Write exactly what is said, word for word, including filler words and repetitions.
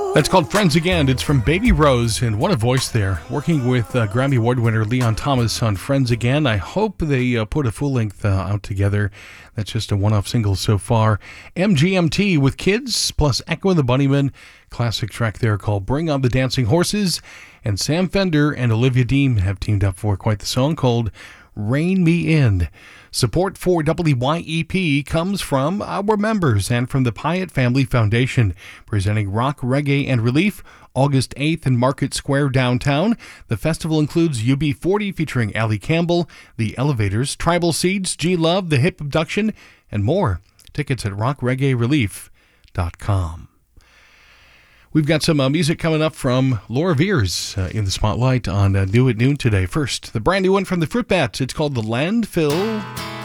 That's called Friends Again. It's from Baby Rose, and what a voice there. Working with uh, Grammy Award winner Leon Thomas on Friends Again. I hope they uh, put a full-length uh, out together. That's just a one-off single so far. M G M T with Kids, plus Echo and the Bunnymen. Classic track there called Bring on the Dancing Horses. And Sam Fender and Olivia Dean have teamed up for quite the song called Rein Me In. Support for W Y E P comes from our members and from the Pyatt Family Foundation, presenting Rock, Reggae, and Relief August eighth in Market Square downtown. The festival includes U B forty featuring Ali Campbell, The Elevators, Tribal Seeds, G-Love, The Hip Abduction, and more. Tickets at rock reggae relief dot com. We've got some uh, music coming up from Laura Veers uh, in the spotlight on uh, New at Noon today. First, the brand new one from the Fruit Bats. It's called The Landfill